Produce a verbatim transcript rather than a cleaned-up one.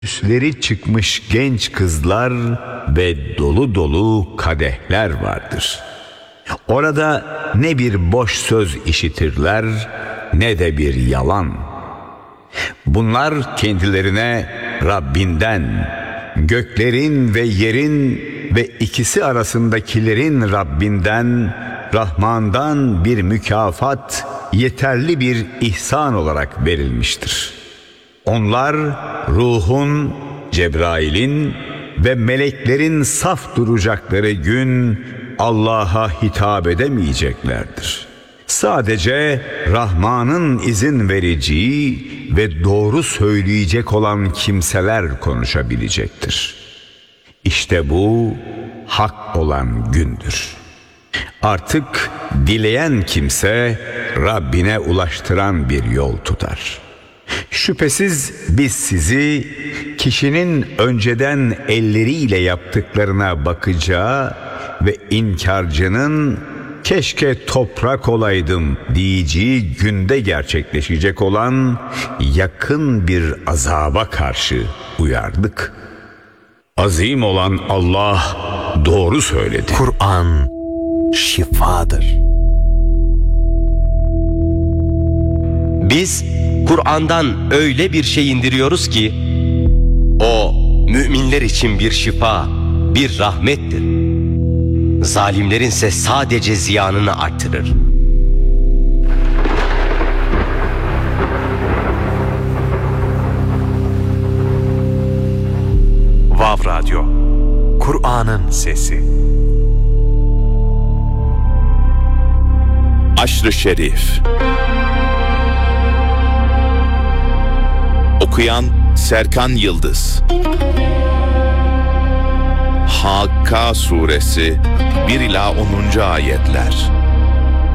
Üstleri çıkmış genç kızlar ve dolu dolu kadehler vardır. Orada ne bir boş söz işitirler ne de bir yalan. Bunlar kendilerine Rabbinden, göklerin ve yerin ve ikisi arasındakilerin Rabbinden, Rahman'dan bir mükafat, yeterli bir ihsan olarak verilmiştir. Onlar ruhun, Cebrail'in ve meleklerin saf duracakları gün Allah'a hitap edemeyeceklerdir. Sadece Rahman'ın izin vereceği ve doğru söyleyecek olan kimseler konuşabilecektir. İşte bu hak olan gündür. Artık dileyen kimse Rabbine ulaştıran bir yol tutar. Şüphesiz biz sizi kişinin önceden elleriyle yaptıklarına bakacağı ve inkarcının keşke toprak olaydım diyeceği günde gerçekleşecek olan yakın bir azaba karşı uyardık. Azim olan Allah doğru söyledi. Kur'an şifadır. Biz Kur'an'dan öyle bir şey indiriyoruz ki o müminler için bir şifa, bir rahmettir. Zalimlerin ise sadece ziyanını artırır. Vav Radyo, Kur'an'ın sesi. Aşr-ı Şerif. Okuyan Serkan Yıldız. Hakka Suresi bir ila onuncu ayetler.